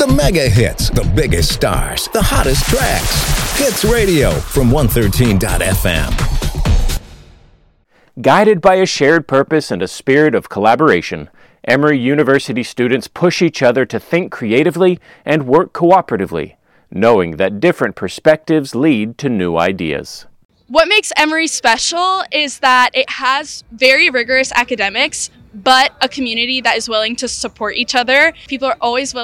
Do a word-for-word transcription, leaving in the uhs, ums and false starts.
The mega hits, the biggest stars, the hottest tracks. Hits Radio from one thirteen dot f m. Guided by a shared purpose and a spirit of collaboration, Emory University students push each other to think creatively and work cooperatively, knowing that different perspectives lead to new ideas. What makes Emory special is that it has very rigorous academics, but a community that is willing to support each other. People are always willing